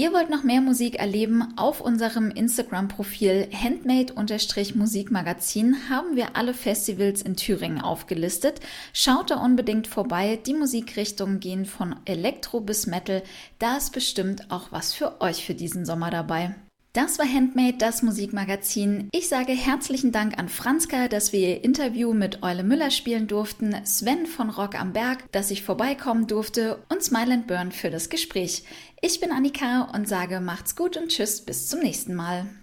Ihr wollt noch mehr Musik erleben? Auf unserem Instagram-Profil handmade-musikmagazin haben wir alle Festivals in Thüringen aufgelistet. Schaut da unbedingt vorbei. Die Musikrichtungen gehen von Elektro bis Metal. Da ist bestimmt auch was für euch für diesen Sommer dabei. Das war Handmade, das Musikmagazin. Ich sage herzlichen Dank an Franzka, dass wir ihr Interview mit Eule Müller spielen durften, Sven von Rock am Berg, dass ich vorbeikommen durfte und Smile and Burn für das Gespräch. Ich bin Annika und sage macht's gut und tschüss, bis zum nächsten Mal.